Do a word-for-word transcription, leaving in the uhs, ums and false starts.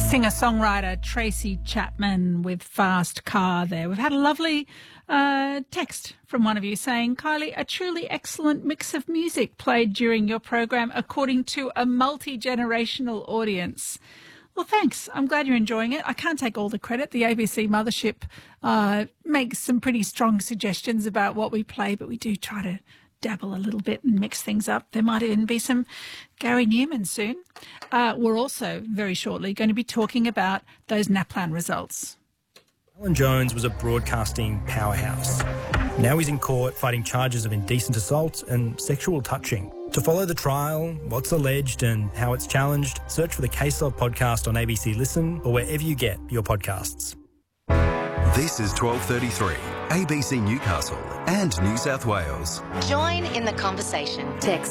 Singer-songwriter Tracy Chapman with Fast Car there. We've had a lovely uh, text from one of you saying, Kylie, a truly excellent mix of music played during your program according to a multi-generational audience. Well, thanks. I'm glad you're enjoying it. I can't take all the credit. The A B C Mothership uh, makes some pretty strong suggestions about what we play, but we do try to dabble a little bit and mix things up. There might even be some Gary Newman soon. Uh, we're also very shortly going to be talking about those NAPLAN results. Alan Jones was a broadcasting powerhouse. Now he's in court fighting charges of indecent assault and sexual touching. To follow the trial, what's alleged and how it's challenged, search for the Case Of podcast on A B C Listen or wherever you get your podcasts. This is twelve thirty-three, A B C Newcastle and New South Wales. Join in the conversation. Text